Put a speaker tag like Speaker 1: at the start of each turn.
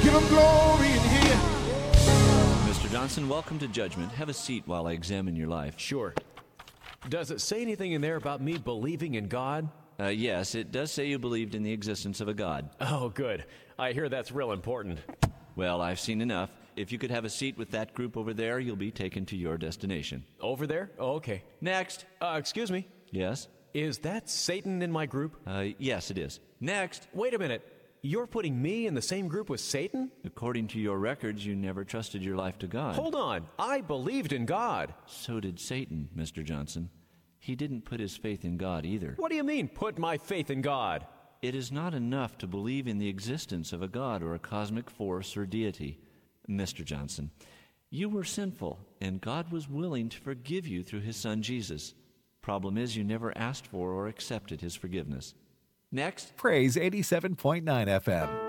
Speaker 1: Give him glory in here.
Speaker 2: Mr. Johnson, welcome to Judgment. Have a seat while I examine your life.
Speaker 3: Sure. Does it say anything in there about me believing in God?
Speaker 2: Yes, it does say you believed in the existence of a God.
Speaker 3: Oh, good. I hear that's real important.
Speaker 2: Well, I've seen enough. If you could have a seat with that group over there, you'll be taken to your destination.
Speaker 3: Over there? Oh, okay.
Speaker 2: Next.
Speaker 3: Excuse me.
Speaker 2: Yes?
Speaker 3: Is that Satan in my group?
Speaker 2: Yes, it is. Next.
Speaker 3: Wait a minute. You're putting me in the same group with Satan?
Speaker 2: According to your records, you never trusted your life to God.
Speaker 3: Hold on. I believed in God.
Speaker 2: So did Satan, Mr. Johnson. He didn't put his faith in God either.
Speaker 3: What do you mean, put my faith in God?
Speaker 2: It is not enough to believe in the existence of a God or a cosmic force or deity. Mr. Johnson, you were sinful, and God was willing to forgive you through his son Jesus. Problem is, you never asked for or accepted his forgiveness. Next.
Speaker 4: Praise 87.9 FM.